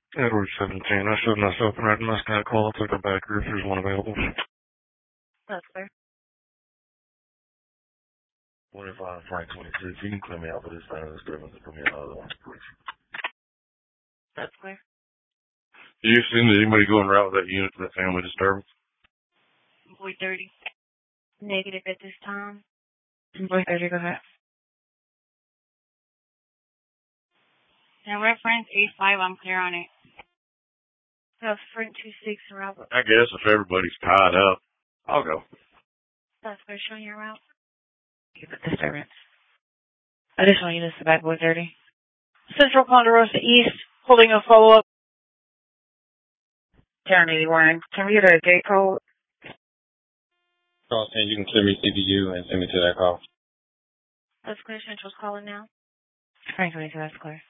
Edward 17. I showed myself and recognized that call. I'll take her back here if there's one available. That's clear. 25 Frank 22. If you can clear me out for this time, this disturbance, put me another one, please. That's clear. Do you assume that anybody going around with that unit to that family disturbance? Boy 30. Negative at this time. Boy 30, go ahead. Now, reference 85, I'm clear on it. That's Frank 26 route. I guess if everybody's tied up, I'll go. That's clear, showing your route. Keep it disturbance. Additional units to back, Boy 30. Central Ponderosa East, holding a follow-up. Town 81. Can we get a gate code? Call saying you can clear me CBU and send me to that call. That's clear. Central's calling now. Frank 22, that's clear.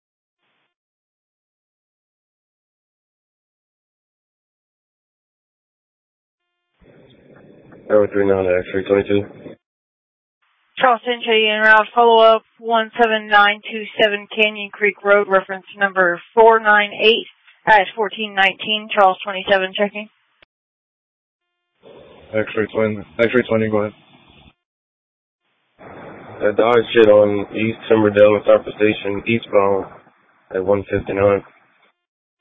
Edward 39 to X-ray 22. Charleston, Chitty en route, follow-up 17927 Canyon Creek Road, reference number 498 at 1419, Charles 27, checking. X-ray 20, go ahead. That dog shit on East Timberdale and South Station eastbound at 159.